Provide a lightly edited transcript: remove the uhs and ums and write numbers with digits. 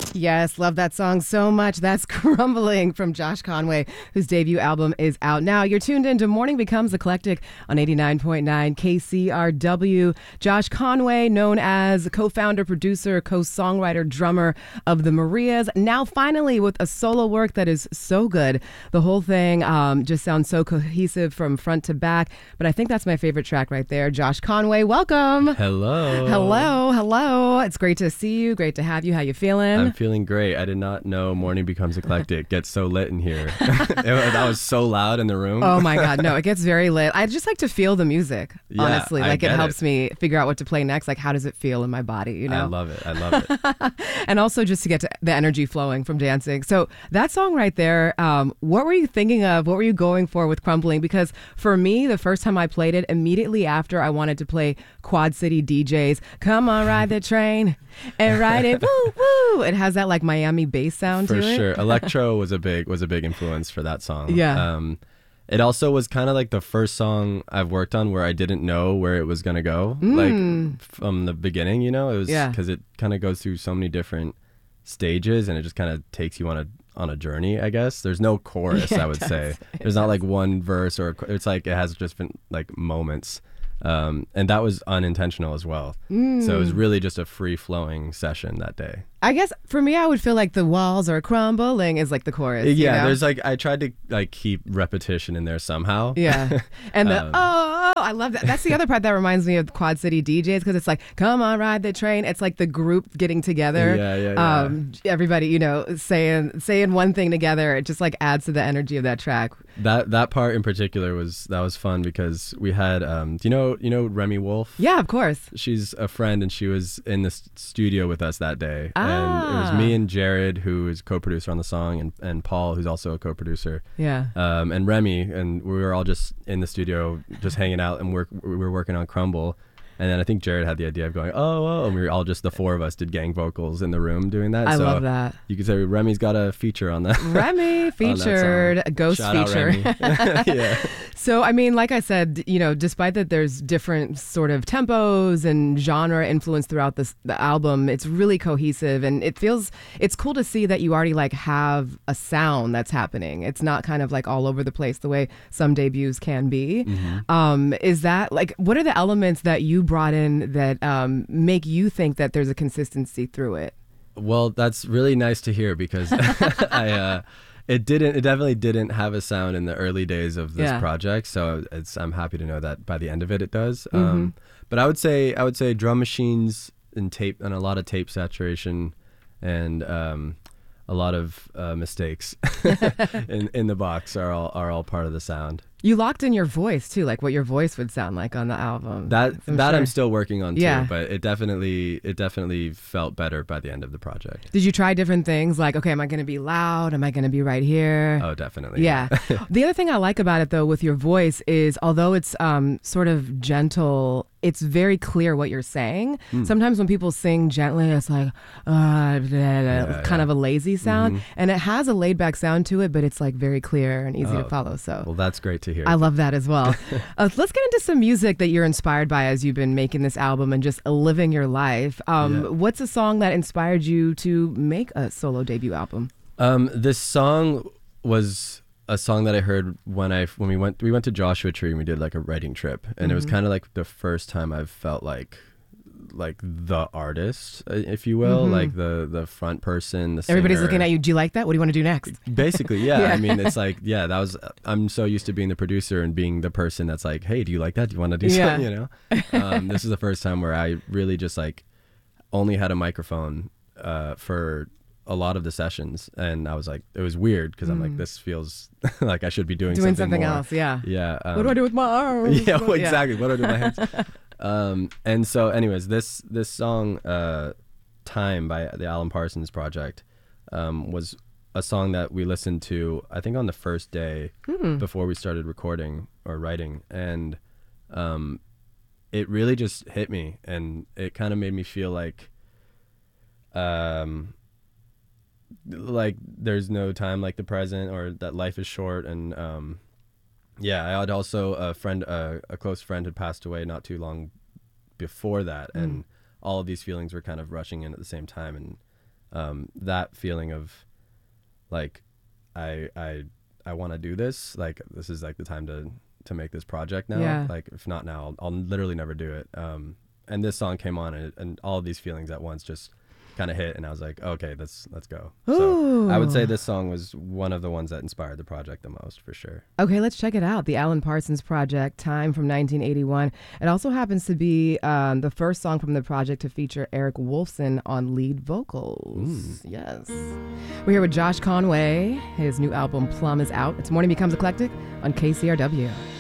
Yes, love that song so much. That's Crumbling from Josh Conway, whose debut album is out now. You're tuned in to Morning Becomes Eclectic on 89.9 KCRW. Josh Conway, known as co-founder, producer, co-songwriter, drummer of the Marias, now finally with a solo work that is so good. The whole thing just sounds so cohesive from front to back, but I think that's my favorite track right there. Josh Conway, welcome. Hello. Hello, hello. It's great to see you. Great to have you. How you feeling? I'm feeling great. I did not know Morning Becomes Eclectic gets so lit in here. That was so loud in the room. Oh my God, no, it gets very lit. I just like to feel the music, Yeah, honestly. I Like it get helps me figure out what to play next. Like how does it feel in my body, you know? I love it. I love it. And also just to get to the energy flowing from dancing. So that song right there, what were you thinking of? What were you going for with Crumbling? Because for me, the first time I played it, immediately after I wanted to play Quad City DJs, Come On Ride the Train and Ride It, woo, woo. It has that like Miami bass sound For to it. sure. Electro was a big influence for that song. Yeah. It also was kind of like the first song I've worked on where I didn't know where it was going to go. Like from the beginning, you know, it was because it kind of goes through so many different stages and it just kind of takes you on a journey, I guess. There's no chorus, I would say. There's not like one verse or it's like it has just been like moments. And that was unintentional as well. So it was really just a free flowing session that day. I guess for me, I would feel like the walls are crumbling is like the chorus. Yeah, you know? there's like I tried to like keep repetition in there somehow. Yeah, and the I love that. That's the other part that reminds me of Quad City DJs because it's like come on ride the train. It's like the group getting together. Yeah. Everybody, you know, saying one thing together. It just like adds to the energy of that track. That part in particular was fun because we had do you know Remy Wolf? Yeah, of course. She's a friend and she was in the studio with us that day. And it was me and Jared, who is co-producer on the song, and Paul, who's also a co-producer. Yeah. And Remy, and we were all just in the studio, just hanging out, and we were working on Crumble. And then I think Jared had the idea of going, oh, and we were all just the four of us did gang vocals in the room doing that. I love that. You could say Remy's got a feature on that. Remy featured, a ghost Shout feature. out Remy. Yeah. So, I mean, like I said, you know, despite that there's different sort of tempos and genre influence throughout the album, it's really cohesive and it's cool to see that you already like have a sound that's happening. It's not kind of like all over the place the way some debuts can be. Mm-hmm. Is that like, what are the elements that you brought in that make you think that there's a consistency through it? Well, that's really nice to hear because it definitely didn't have a sound in the early days of this project. So I'm happy to know that by the end of it does. But I would say drum machines and tape and a lot of tape saturation and a lot of mistakes in the box are all part of the sound. You locked in your voice too, like what your voice would sound like on the album. I'm still working on too, Yeah. but it definitely felt better by the end of the project. Did you try different things like, okay, am I going to be loud? Am I going to be right here? Oh, definitely. Yeah. The other thing I like about it though with your voice is although it's sort of gentle, it's very clear what you're saying. Sometimes when people sing gently, it's like kind of a lazy sound, and it has a laid back sound to it, but it's like very clear and easy to follow. So well, that's great to hear. I love that as well. Let's get into some music that you're inspired by as you've been making this album and just living your life. What's a song that inspired you to make a solo debut album? This song was a song that I heard when we went to Joshua Tree and we did like a writing trip, and it was kind of like the first time I've felt like the artist, if you will, like the front person, the singer. Everybody's looking at you. Do you like that? What do you want to do next? Basically, yeah. I mean, it's like, that was, I'm so used to being the producer and being the person that's like, hey, do you like that? Do you want to do something, you know? This is the first time where I really just like only had a microphone for a lot of the sessions, and I was like, it was weird because I'm like, this feels like I should be doing something more. else. Yeah. What do I do with my arms? Yeah, well, exactly. What do I do with my hands? And so anyways, this song, Time by the Alan Parsons Project, was a song that we listened to, I think on the first day before we started recording or writing. And it really just hit me, and it kind of made me feel like there's no time like the present, or that life is short. And I had also a close friend had passed away not too long before that, and all of these feelings were kind of rushing in at the same time, and that feeling of like, I want to do this. Like, this is like the time to make this project now. Yeah. Like, if not now, I'll literally never do it. And this song came on, and all of these feelings at once just kind of hit, and I was like, okay, let's go. Ooh. So I would say this song was one of the ones that inspired the project the most, for sure. Okay, let's check it out. The Alan Parsons Project, Time, from 1981. It also happens to be the first song from the project to feature Eric Wolfson on lead vocals. Yes. We're here with Josh Conway. His new album, Plum, is out. It's Morning Becomes Eclectic on KCRW.